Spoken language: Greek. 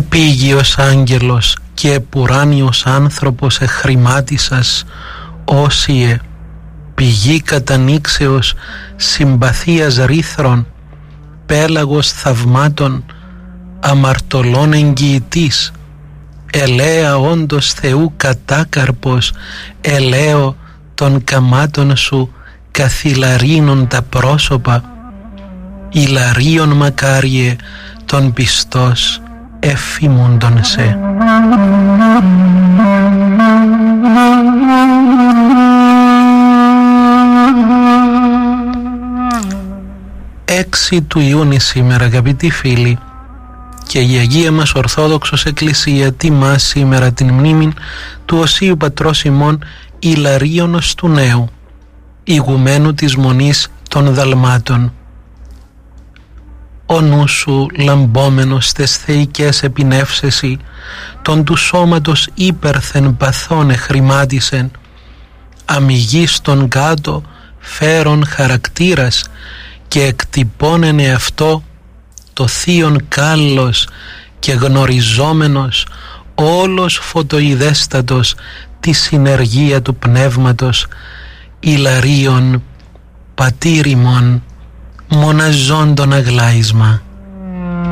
επίγειος άγγελος και επουράνιος άνθρωπος εχρημάτισας, όσιε, πηγή κατανήξεως συμπαθίας ρίθρων, πέλαγος θαυμάτων, αμαρτωλών εγγυητής, ελαία όντως Θεού κατάκαρπος, ελαίο των καμάτων σου καθυλαρίνων τα πρόσωπα, ηλαρίων μακάριε των πιστός εφήμοντον σε. Έξι του Ιούνιου σήμερα, αγαπητοί φίλοι, και η Αγία μας Ορθόδοξος Εκκλησία τιμά σήμερα την μνήμη του Οσίου Πατρός ημών Ιλαρίωνος του Νέου, ηγουμένου της Μονής των Δαλμάτων. Ο νου σου λαμπόμενος τες θεϊκές επινεύσεσι, τον του σώματος ύπερθεν παθών εχρημάτισεν, αμυγής τον κάτω φέρον χαρακτήρας και εκτυπώνενε αυτό το θείον κάλλος και γνωριζόμενος όλος φωτοειδέστατος τη συνεργία του Πνεύματος, Ιλαρίων πατήριμον μοναζόντων αγλάισμα.